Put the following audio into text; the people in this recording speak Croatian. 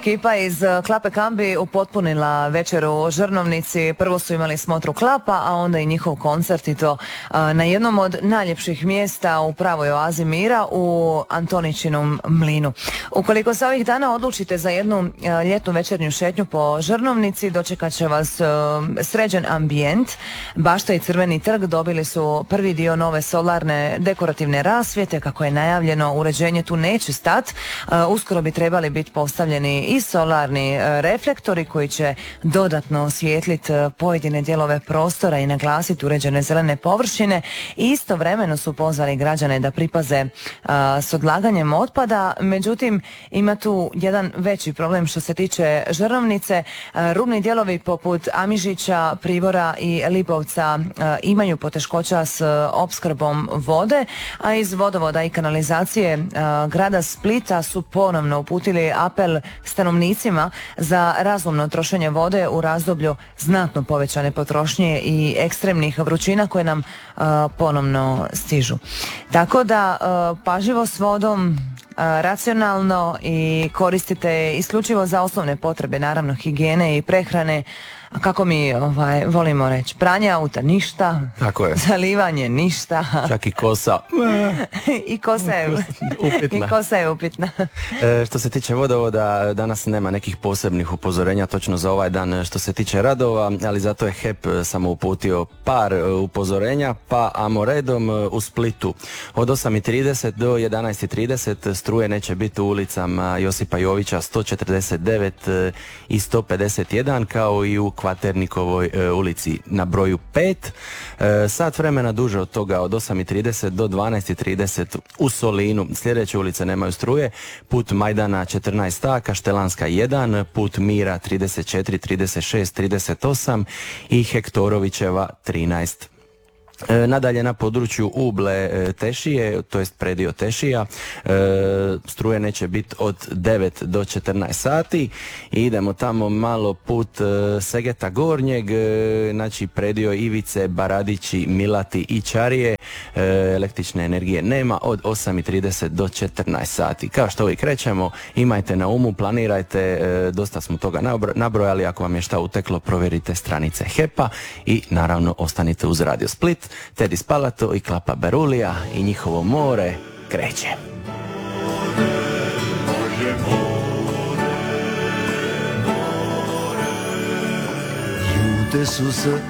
Ekipa iz Klape Kambi upotpunila večer u Žrnovnici. Prvo su imali smotru klapa, a onda i njihov koncert i to na jednom od najljepših mjesta u pravoj oazi mira u Antoničinom mlinu. Ukoliko se ovih dana odlučite za jednu ljetnu večernju šetnju po Žrnovnici, dočekat će vas sređen ambijent. Bašta i Crveni trg dobili su prvi dio nove solarne dekorativne rasvjete. Kako je najavljeno, uređenje tu neće stat. Uskoro bi trebali biti postavljeni i solarni reflektori koji će dodatno osvijetliti pojedine dijelove prostora i naglasiti uređene zelene površine. Istovremeno su pozvali građane da pripaze s odlaganjem otpada. Međutim, ima tu jedan veći problem što se tiče Žrnovnice. Rubni dijelovi poput Amižića, Privora i Lipovca imaju poteškoća s opskrbom vode, a iz vodovoda i kanalizacije grada Splita su ponovno uputili apel stanovnicima za razumno trošenje vode u razdoblju znatno povećane potrošnje i ekstremnih vrućina koje nam ponovno stižu. Tako da pažljivo s vodom, racionalno i koristite isključivo za osnovne potrebe, naravno higijene i prehrane. A kako mi volimo reći, pranje auta ništa, tako je. Zalivanje ništa. Čak i kosa. I kosa je upitna. Što se tiče vodovoda, danas nema nekih posebnih upozorenja točno za ovaj dan što se tiče radova, ali zato je HEP samo uputio par upozorenja, pa amo redom u Splitu. Od 8:30 do 11:30 struje neće biti u ulicama Josipa Jovića 149 i 151, kao i u Kvaternikovoj ulici na broju 5. Sat vremena duže od toga, od 8:30 do 12:30 u Solinu. Sljedeće ulice nemaju struje: put Majdana 14a, Kaštelanska 1, put Mira 34, 36, 38 i Hektorovićeva 13. Nadalje na području Uble Tešije, to jest predio Tešija, struje neće biti od 9 do 14 sati. I idemo tamo malo put Segeta Gornjeg, znači predio Ivice, Baradići, Milati i Čarije, električne energije nema od 8:30 do 14 sati. Kao što uvijek krećemo, imajte na umu, planirajte, dosta smo toga nabrojali. Ako vam je šta uteklo, provjerite stranice HEP-a i naravno ostanite uz Radio Split. Tedi Spalato i Klapa Berulija i njihovo more kreće. Ljute su se